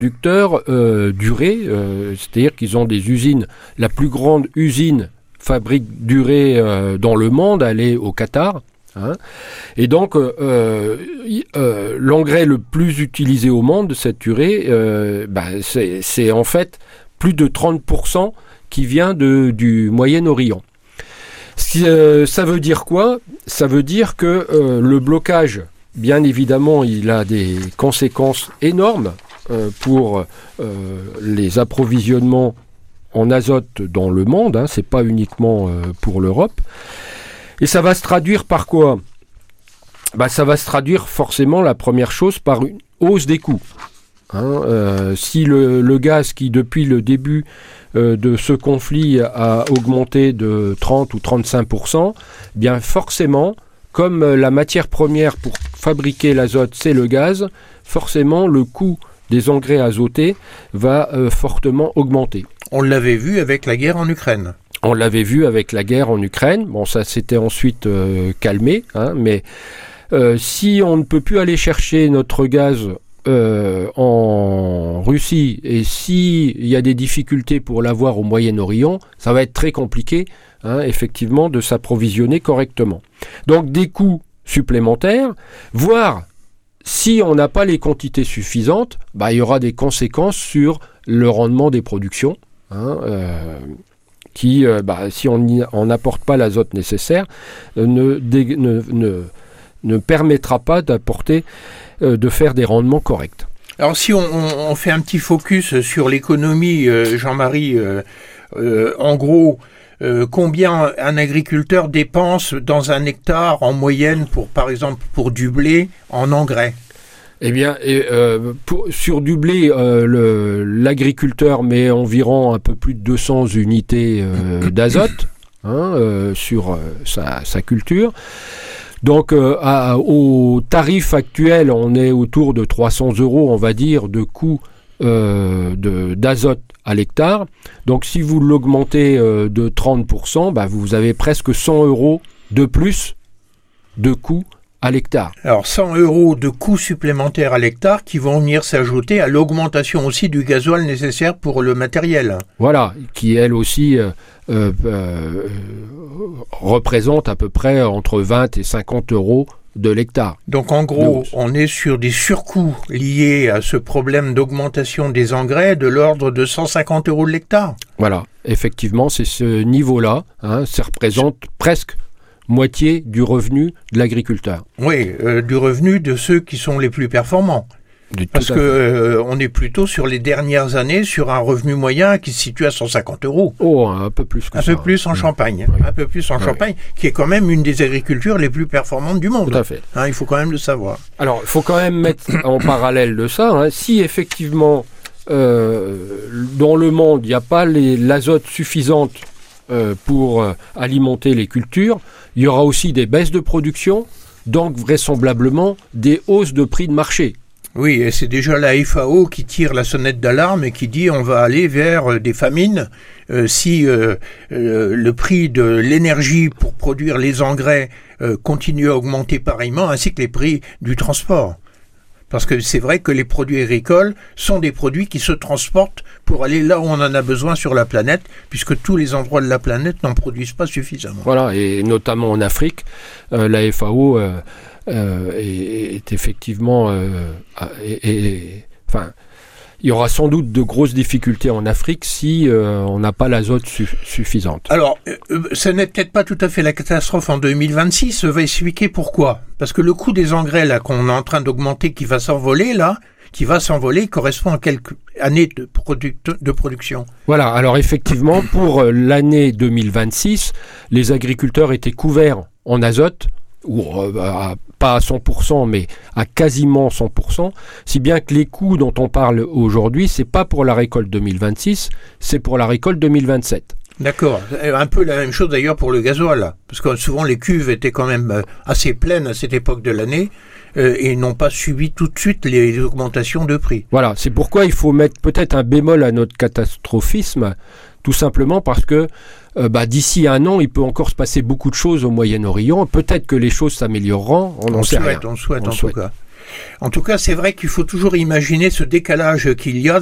producteurs d'urée, c'est-à-dire qu'ils ont des usines. La plus grande usine fabrique d'urée dans le monde, elle est au Qatar. Hein. Et donc, l'engrais le plus utilisé au monde, cette urée, c'est en fait plus de 30% qui vient du Moyen-Orient. Ça veut dire quoi ? Ça veut dire que le blocage, bien évidemment, il a des conséquences énormes pour les approvisionnements en azote dans le monde. Hein, c'est pas uniquement pour l'Europe. Et ça va se traduire par quoi ? Ça va se traduire forcément, la première chose, par une hausse des coûts. Hein, si le gaz qui, depuis le début de ce conflit, a augmenté de 30 ou 35%, bien forcément, comme la matière première pour fabriquer l'azote, c'est le gaz, forcément le coût des engrais azotés va fortement augmenter. On l'avait vu avec la guerre en Ukraine. On l'avait vu avec la guerre en Ukraine. Bon, ça s'était ensuite calmé, hein, mais si on ne peut plus aller chercher notre gaz en Russie, et s'il y a des difficultés pour l'avoir au Moyen-Orient, ça va être très compliqué, hein, effectivement, de s'approvisionner correctement. Donc des coûts supplémentaires, voire si on n'a pas les quantités suffisantes, il y aura des conséquences sur le rendement des productions, hein, qui, si on n'apporte pas l'azote nécessaire, ne permettra pas de faire des rendements corrects. Alors si on fait un petit focus sur l'économie, Jean-Marie, en gros, combien un agriculteur dépense dans un hectare en moyenne par exemple pour du blé en engrais ? Eh bien, sur du blé, l'agriculteur met environ un peu plus de 200 unités d'azote sur sa culture. Donc, au tarif actuel, on est autour de 300 €, on va dire, de coût d'azote à l'hectare. Donc, si vous l'augmentez de 30%, vous avez presque 100 € de plus de coût à l'hectare. Alors 100 € de coûts supplémentaires à l'hectare qui vont venir s'ajouter à l'augmentation aussi du gasoil nécessaire pour le matériel. Voilà, qui elle aussi représente à peu près entre 20 et 50 € de l'hectare. Donc en gros, on est sur des surcoûts liés à ce problème d'augmentation des engrais de l'ordre de 150 € de l'hectare. Voilà, effectivement, c'est ce niveau-là, hein, ça représente presque moitié du revenu de l'agriculteur. Oui, du revenu de ceux qui sont les plus performants. Parce que on est plutôt sur les dernières années sur un revenu moyen qui se situe à 150 €. Oh, un peu plus que ça. Un peu plus en Champagne. Oui. Un peu plus en Champagne, qui est quand même une des agricultures les plus performantes du monde. Tout à fait. Hein, il faut quand même le savoir. Alors, il faut quand même mettre en parallèle de ça, hein, si effectivement, dans le monde, il n'y a pas l'azote suffisante pour alimenter les cultures, il y aura aussi des baisses de production, donc vraisemblablement des hausses de prix de marché. Oui, et c'est déjà la FAO qui tire la sonnette d'alarme et qui dit on va aller vers des famines si le prix de l'énergie pour produire les engrais continue à augmenter pareillement, ainsi que les prix du transport. Parce que c'est vrai que les produits agricoles sont des produits qui se transportent pour aller là où on en a besoin sur la planète, puisque tous les endroits de la planète n'en produisent pas suffisamment. Voilà, et notamment en Afrique, la FAO est effectivement... il y aura sans doute de grosses difficultés en Afrique si on n'a pas l'azote suffisante. Alors, ça n'est peut-être pas tout à fait la catastrophe en 2026, ça va expliquer pourquoi. Parce que le coût des engrais là qu'on est en train d'augmenter, qui va s'envoler, correspond à quelques années de production. Voilà, alors effectivement, pour l'année 2026, les agriculteurs étaient couverts en azote, ou pas à 100%, mais à quasiment 100%, si bien que les coûts dont on parle aujourd'hui, c'est pas pour la récolte 2026, c'est pour la récolte 2027. D'accord. Un peu la même chose d'ailleurs pour le gasoil, là. Parce que souvent les cuves étaient quand même assez pleines à cette époque de l'année et n'ont pas subi tout de suite les augmentations de prix. Voilà, c'est pourquoi il faut mettre peut-être un bémol à notre catastrophisme, tout simplement parce que d'ici un an, il peut encore se passer beaucoup de choses au Moyen-Orient. Peut-être que les choses s'amélioreront. On le souhaite en tout cas. En tout cas, c'est vrai qu'il faut toujours imaginer ce décalage qu'il y a